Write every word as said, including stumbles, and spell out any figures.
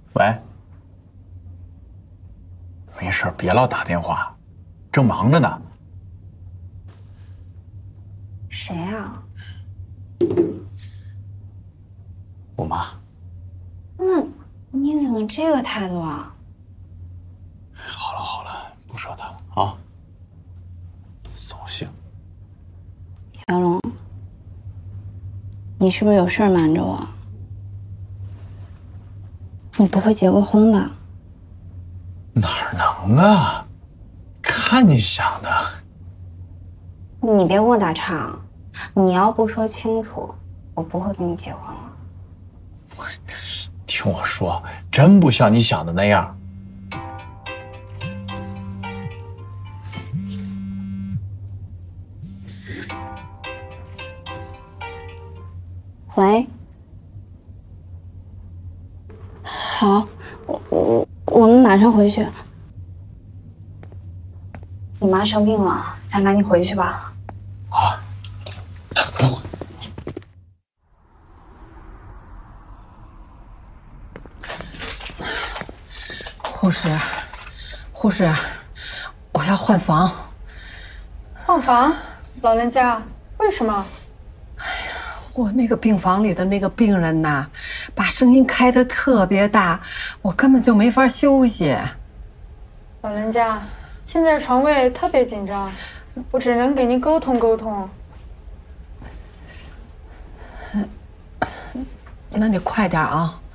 喂，没事，别老打电话，正忙着呢。 谁啊？ 我妈。 那你怎么这个态度啊？ 好了好了，不说他了啊。扫兴。 小龙，你是不是有事儿瞒着我？你不会结过婚吧？ 哪能啊？看你想的。 你别跟我打岔，你要不说清楚，我不会跟你结婚了。 听我说，真不像你想的那样。 喂，好，我我我们马上回去。你妈生病了，咱赶紧回去吧。 啊，等会。 护士，护士，我要换房。 换房？老人家，为什么？ 我那个病房里的那个病人呐，把声音开得特别大，我根本就没法休息。 老人家，现在床位特别紧张，我只能给您沟通沟通。 那你快点啊！